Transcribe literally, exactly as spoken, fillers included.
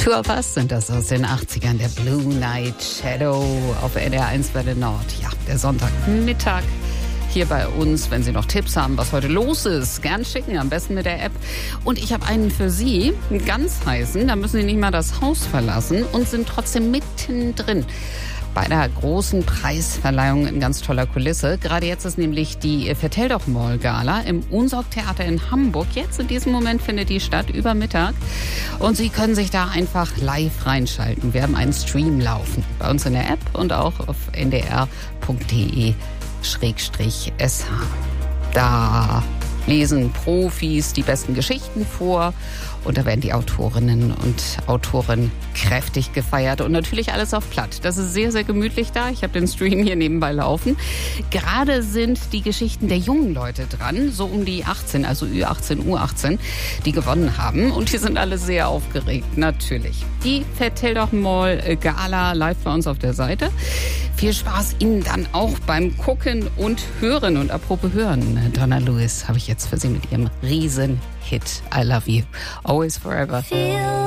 Two of Us sind das aus den achtzigern, der Blue Night Shadow auf N D R eins Welle Nord. Ja, der Sonntagmittag hier bei uns. Wenn Sie noch Tipps haben, was heute los ist, gern schicken, am besten mit der App. Und ich habe einen für Sie, einen ganz heißen. Da müssen Sie nicht mal das Haus verlassen und sind trotzdem mittendrin bei der großen Preisverleihung in ganz toller Kulisse. Gerade jetzt ist nämlich die Vertell doch Mall Gala im Unsorg-Theater in Hamburg. Jetzt in diesem Moment findet die statt, über Mittag. Und Sie können sich da einfach live reinschalten. Wir haben einen Stream laufen bei uns in der App und auch auf n d r punkt d e schrägstrich s h. Da lesen Profis die besten Geschichten vor und da werden die Autorinnen und Autoren kräftig gefeiert und natürlich alles auf Platt. Das ist sehr, sehr gemütlich da. Ich habe den Stream hier nebenbei laufen. Gerade sind die Geschichten der jungen Leute dran, so um die achtzehn, also Ü achtzehn, U achtzehn, die gewonnen haben und die sind alle sehr aufgeregt, natürlich. Die Vertell doch Mall Gala live bei uns auf der Seite. Viel Spaß Ihnen dann auch beim Gucken und Hören. Und apropos Hören, Donna Lewis habe ich jetzt für Sie mit ihrem Riesen-Hit I Love You, Always Forever.